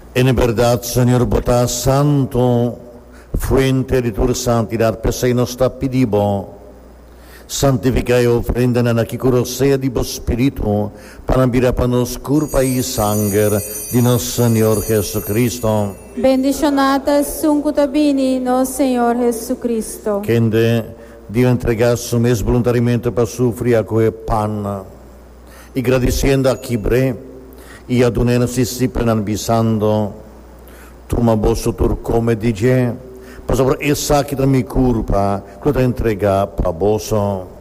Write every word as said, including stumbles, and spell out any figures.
En verdad, Señor, bota santo, fuente de tu santidad, pesa y nos está pidiendo. Santifica e ofrenda na kikuroseia di bo Espírito, para virar para nos curpa e sangue de nosso Senhor Jesus Cristo. Bendicionata sunt bini no Senhor Jesus Cristo. Quende Dio entregasse mesmo voluntariamente para sofrer a quel pan. E agradecendo a Kibre, e adunena si si penanbisando, tu ma bosso tur come dice, para sobre essa que da mi curpa, que da entregar para bosso.